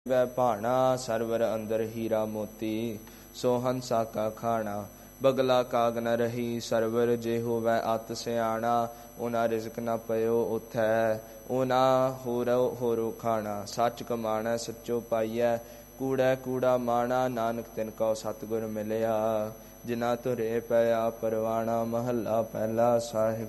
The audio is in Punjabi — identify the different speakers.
Speaker 1: ਵੈ ਭਾਣਾ ਸਰਵਰ ਅੰਦਰ ਹੀਰਾ ਮੋਤੀ, ਸੋ ਹੰਸਾ ਕਾ ਖਾਣਾ। ਬਗਲਾ ਕਾਗ ਨ ਰਹੀ ਸਰਵਰ, ਜੇ ਹੋਵੈ ਅਤ ਸਿਆਣਾ। ਉਹਨਾਂ ਰਿਜ਼ਕ ਨ ਪਇਓ ਉਥੈ, ਉਹਨਾਂ ਹੋਰੋ ਖਾਣਾ। ਸੱਚ ਕਮਾਣਾ ਸੱਚੋ ਪਾਈਐ, ਕੂੜੈ ਕੂੜਾ ਮਾਣਾ। ਨਾਨਕ ਤਿਨ ਕਉ ਸਤਿਗੁਰ ਮਿਲਿਆ, ਜਿਨਾ ਤੁਰੇ ਪਿਆ ਪਰਵਾਣਾ। ਮਹੱਲਾ ਪਹਿਲਾ। ਸਾਹਿਬ